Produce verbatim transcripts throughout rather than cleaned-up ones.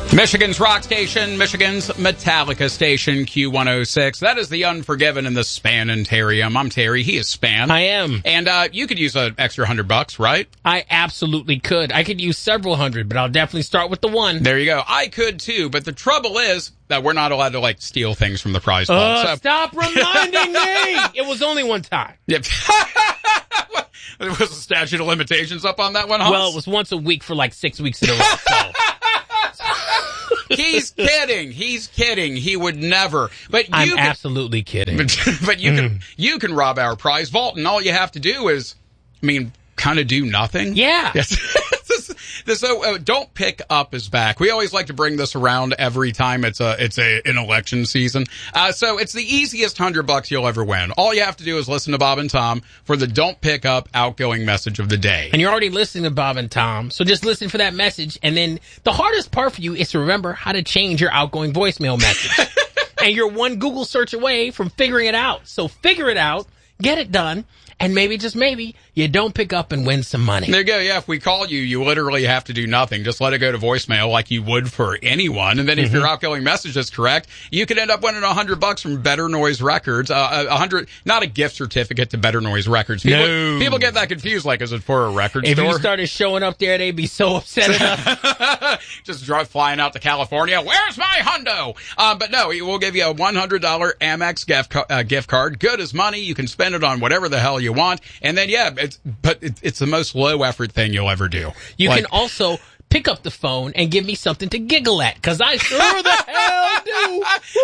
Michigan's rock station, Michigan's Metallica station, Q one oh six. That is the Unforgiven in the Spanentarium. I'm Terry. He is Span. I am. And uh, you could use an extra hundred bucks, right? I absolutely could. I could use several hundred, but I'll definitely start with the one. There you go. I could too, but the trouble is that we're not allowed to like steal things from the prize fund. Uh, so. Stop reminding me! It was only one time. Yep. There was a statute of limitations up on that one, Hans? Well, it was once a week for like six weeks in a row. So. He's kidding. He's kidding. He would never. But you I'm can, absolutely kidding. But, but you mm. can you can rob our prize vault, and all you have to do is, I mean, kind of do nothing. Yeah. Yes. this, this, so uh, don't pick up is back. We always like to bring this around every time it's a it's a an election season. Uh, so it's the easiest hundred bucks you'll ever win. All you have to do is listen to Bob and Tom for the don't pick up outgoing message of the day. And you're already listening to Bob and Tom, so just listen for that message. And then the hardest part for you is to remember how to change your outgoing voicemail message. And you're one Google search away from figuring it out. So figure it out, get it done. And maybe, just maybe, you don't pick up and win some money. There you go. Yeah, if we call you, you literally have to do nothing. Just let it go to voicemail like you would for anyone. And then if mm-hmm. your outgoing message is correct, you could end up winning a hundred bucks from Better Noise Records. Uh, a hundred, not a gift certificate to Better Noise Records. People, no. people get that confused. Like, is it for a record if store? If you started showing up there, they'd be so upset. Just drive flying out to California. Where's my hundo? Um, but no, we'll give you a one hundred dollars Amex gift, uh, gift card. Good as money. You can spend it on whatever the hell you want. And then, yeah, it's, but it, it's the most low effort thing you'll ever do. You like, can also pick up the phone and give me something to giggle at, because I sure the hell do.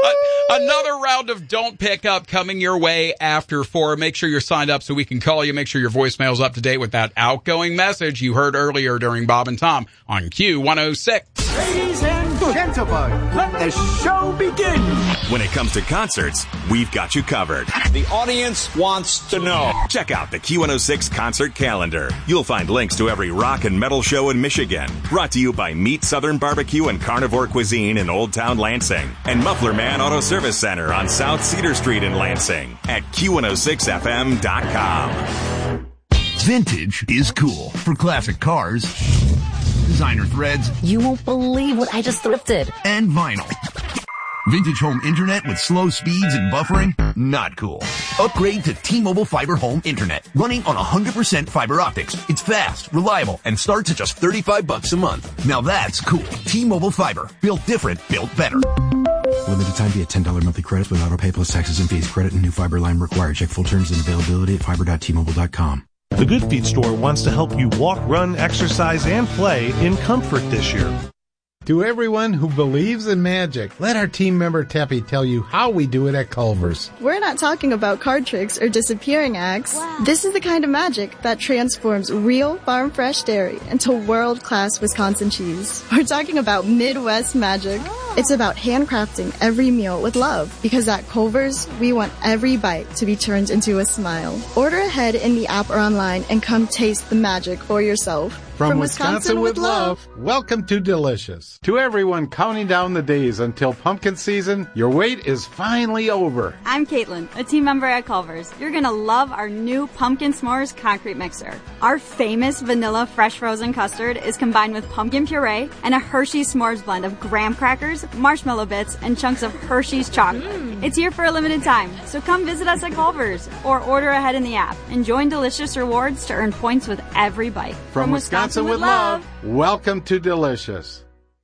Another round of Don't Pick Up coming your way after four. Make sure you're signed up so we can call you. Make sure your voicemail's up to date with that outgoing message you heard earlier during Bob and Tom on Q one oh six. Ladies and gentlemen, let the show begin. When it comes to concerts, we've got you covered. The audience wants to know. Check out the Q one oh six concert calendar. You'll find links to every rock and metal show in Michigan. Brought to you by Meat Southern Barbecue and Carnivore Cuisine in Old Town Lansing. And Muffler Man Auto Service Center on South Cedar Street in Lansing at Q one oh six F M dot com. Vintage is cool for classic cars, designer threads. You won't believe what I just thrifted. And vinyl. Vintage home internet with slow speeds and buffering? Not cool. Upgrade to T-Mobile Fiber Home Internet, running on one hundred percent fiber optics. It's fast, reliable, and starts at just thirty-five bucks a month. Now that's cool. T-Mobile Fiber. Built different, built better. Limited time via ten dollars monthly credits with auto pay plus taxes and fees. Credit and new fiber line required. Check full terms and availability at fiber dot t mobile dot com. The Good Feet store wants to help you walk, run, exercise, and play in comfort this year. To everyone who believes in magic, let our team member Teppy tell you how we do it at Culver's. We're not talking about card tricks or disappearing acts. Wow. This is the kind of magic that transforms real farm-fresh dairy into world-class Wisconsin cheese. We're talking about Midwest magic. Oh. It's about handcrafting every meal with love, because at Culver's, we want every bite to be turned into a smile. Order ahead in the app or online and come taste the magic for yourself. From, From Wisconsin, Wisconsin with with love, love, welcome to Delicious. To everyone counting down the days until pumpkin season, your wait is finally over. I'm Caitlin, a team member at Culver's. You're going to love our new Pumpkin S'mores concrete mixer. Our famous vanilla fresh frozen custard is combined with pumpkin puree and a Hershey's S'mores blend of graham crackers, marshmallow bits, and chunks of Hershey's chocolate. Mm. It's here for a limited time, so come visit us at Culver's or order ahead in the app and join Delicious Rewards to earn points with every bite. From, From Wisconsin, Wisconsin with love. Welcome to Delicious.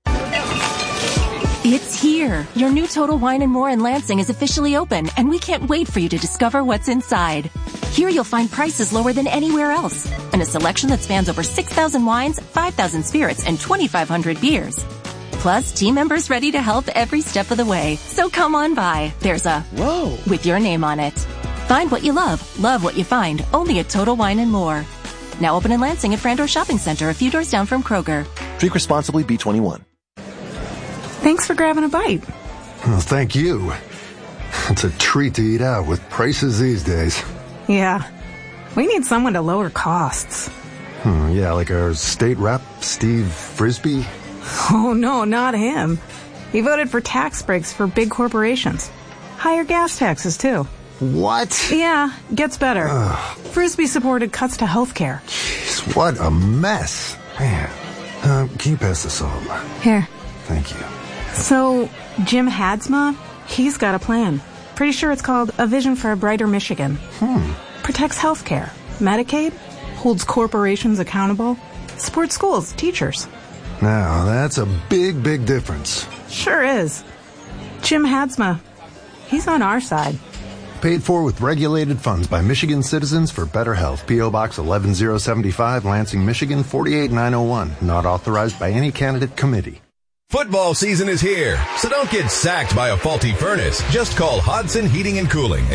It's here. Your new Total Wine and More in Lansing is officially open, and we can't wait for you to discover what's inside. Here you'll find prices lower than anywhere else, and a selection that spans over six thousand wines, five thousand spirits, and twenty-five hundred beers. Plus, team members ready to help every step of the way. So come on by. There's a Whoa with your name on it. Find what you love, love what you find, only at Total Wine and More. Now open in Lansing at Frandor Shopping Center, a few doors down from Kroger. Drink responsibly, B twenty-one. Thanks for grabbing a bite. Well, thank you. It's a treat to eat out with prices these days. Yeah. We need someone to lower costs. Hmm, yeah, like our state rep, Steve Frisbee? Oh, no, not him. He voted for tax breaks for big corporations. Higher gas taxes, too. What? Yeah, gets better. Ugh. Frisbee supported cuts to health care. Jeez, what a mess. Man. Uh, can you pass the salt? Here. Thank you. So, Jim Hadsma, he's got a plan. Pretty sure it's called A Vision for a Brighter Michigan. Hmm. Protects healthcare, Medicaid, holds corporations accountable, supports schools, teachers. Now, that's a big, big difference. Sure is. Jim Hadsma, he's on our side. Paid for with regulated funds by Michigan Citizens for Better Health. P O. Box eleven oh seventy-five, Lansing, Michigan four eight nine oh one. Not authorized by any candidate committee. Football season is here, so don't get sacked by a faulty furnace. Just call Hodson Heating and Cooling.